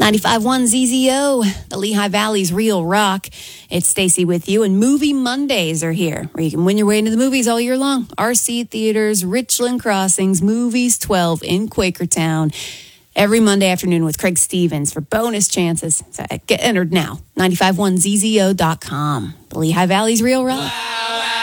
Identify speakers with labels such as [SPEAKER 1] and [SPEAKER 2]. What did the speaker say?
[SPEAKER 1] 95.1 ZZO, the Lehigh Valley's real rock. It's Stacy with you, and Movie Mondays are here, where you can win your way into the movies all year long. RC Theaters, Richland Crossings, Movies 12 in Quakertown. Every Monday afternoon with Craig Stevens for bonus chances. So get entered now. 951ZZO.com. The Lehigh Valley's real rock.